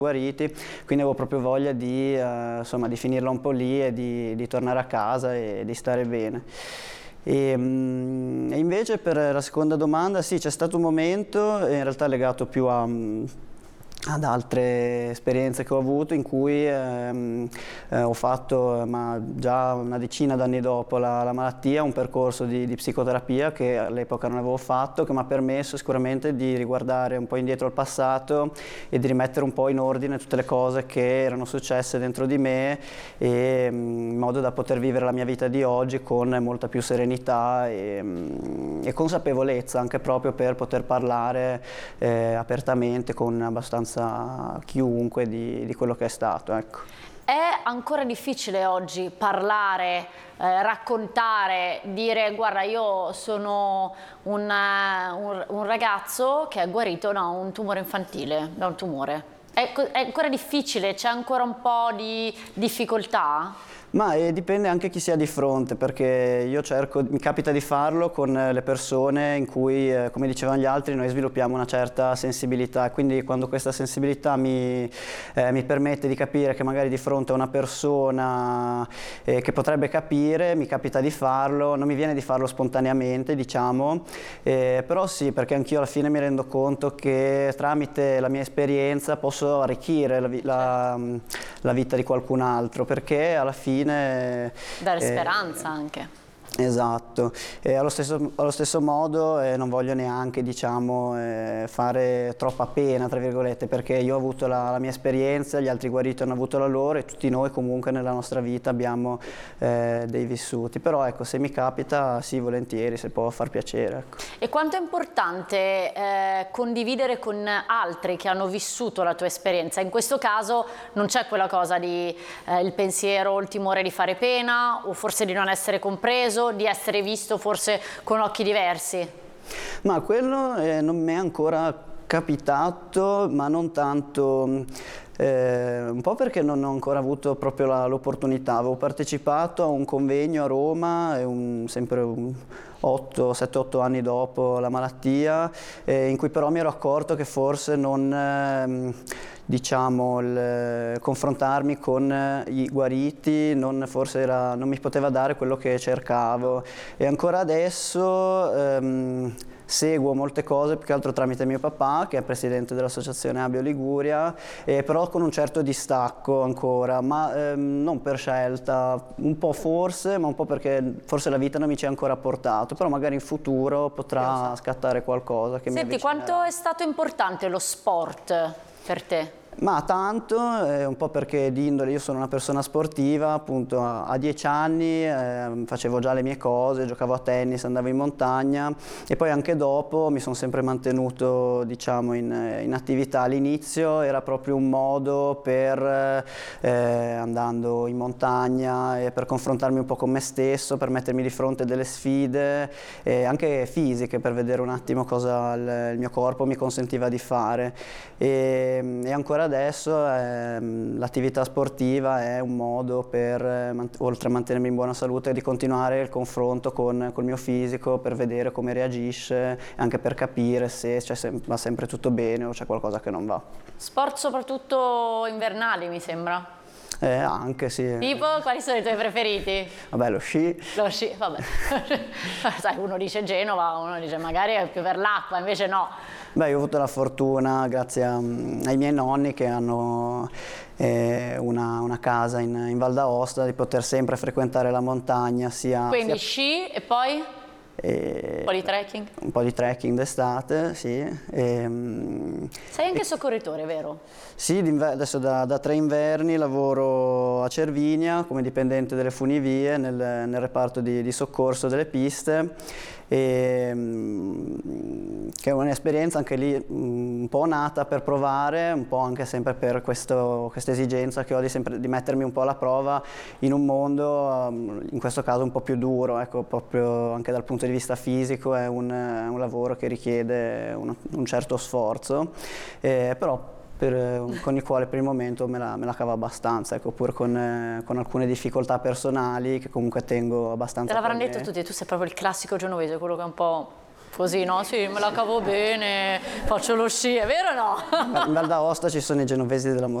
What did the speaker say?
guariti, quindi avevo proprio voglia di, insomma, di finirla un po' lì e di tornare a casa e di stare bene. E invece per la seconda domanda, sì, c'è stato un momento, in realtà legato più ad altre esperienze che ho avuto, in cui ho fatto, ma già una decina d'anni dopo la malattia, un percorso di psicoterapia che all'epoca non avevo fatto, che mi ha permesso sicuramente di riguardare un po' indietro al passato e di rimettere un po' in ordine tutte le cose che erano successe dentro di me, e in modo da poter vivere la mia vita di oggi con molta più serenità e consapevolezza, anche proprio per poter parlare apertamente con abbastanza chiunque di quello che è stato, ecco. È ancora difficile oggi parlare, raccontare, dire guarda, io sono un ragazzo che è guarito da un tumore infantile, da un tumore. È ancora difficile? C'è ancora un po' di difficoltà? Ma dipende anche chi sia di fronte, perché io mi capita di farlo con le persone in cui, come dicevano gli altri, noi sviluppiamo una certa sensibilità, e quindi quando questa sensibilità mi permette di capire che magari di fronte a una persona che potrebbe capire, mi capita di farlo, non mi viene di farlo spontaneamente, diciamo, però sì, perché anch'io alla fine mi rendo conto che tramite la mia esperienza posso arricchire la vita di qualcun altro, perché alla fine dare speranza anche. Esatto, e allo stesso modo non voglio neanche, diciamo, fare troppa pena, tra virgolette, perché io ho avuto la mia esperienza, gli altri guariti hanno avuto la loro, e tutti noi comunque nella nostra vita abbiamo dei vissuti, però ecco, se mi capita, sì, volentieri, se può far piacere, ecco. E quanto è importante condividere con altri che hanno vissuto la tua esperienza? In questo caso non c'è quella cosa di il pensiero, il timore di fare pena, o forse di non essere compreso, di essere visto forse con occhi diversi? Ma quello non mi è ancora capitato, ma non tanto, un po' perché non ho ancora avuto proprio l'opportunità. Avevo partecipato a un convegno a Roma, sempre 7-8 anni dopo la malattia, in cui però mi ero accorto che forse non, diciamo, confrontarmi con i guariti forse non mi poteva dare quello che cercavo, e ancora adesso seguo molte cose, più che altro tramite mio papà, che è presidente dell'associazione Abio Liguria, però con un certo distacco ancora, ma non per scelta, un po' forse, ma un po' perché forse la vita non mi ci ha ancora portato, però magari in futuro potrà scattare qualcosa che mi avvicinerà. Senti, quanto è stato importante lo sport per te? Ma tanto, un po' perché di indole io sono una persona sportiva, appunto a 10 anni facevo già le mie cose, giocavo a tennis, andavo in montagna, e poi anche dopo mi sono sempre mantenuto, diciamo, in attività. All'inizio era proprio un modo per, andando in montagna, per confrontarmi un po' con me stesso, per mettermi di fronte a delle sfide, anche fisiche, per vedere un attimo cosa il mio corpo mi consentiva di fare. E ancora adesso l'attività sportiva è un modo per, oltre a mantenermi in buona salute, di continuare il confronto col mio fisico, per vedere come reagisce, anche per capire se va sempre tutto bene o c'è qualcosa che non va. Sport soprattutto invernali, mi sembra. Anche sì. Tipo, quali sono i tuoi preferiti? Vabbè, lo sci. Lo sci, vabbè. Sai, uno dice Genova, uno dice magari è più per l'acqua, invece no. Beh, io ho avuto la fortuna, grazie ai miei nonni, che hanno una casa in Val d'Aosta, di poter sempre frequentare la montagna. Quindi sci e poi? Un po' di trekking? Un po' di trekking d'estate, sì. Sei anche soccorritore, vero? Sì, adesso da 3 inverni lavoro a Cervinia come dipendente delle funivie nel reparto di soccorso delle piste, che è un'esperienza anche lì un po' nata per provare, un po' anche sempre per questa esigenza che ho di mettermi un po' alla prova in un mondo, in questo caso un po' più duro, ecco, proprio anche dal punto di vista fisico. È un lavoro che richiede un certo sforzo, però con il quale per il momento me la cavo abbastanza, ecco, pur con alcune difficoltà personali che comunque tengo abbastanza. Te l'avranno detto tutti, tu sei proprio il classico genovese, quello che è un po' Così, no? Sì, me la cavo bene, faccio lo sci, è vero o no? In Val d'Aosta ci sono i genovesi della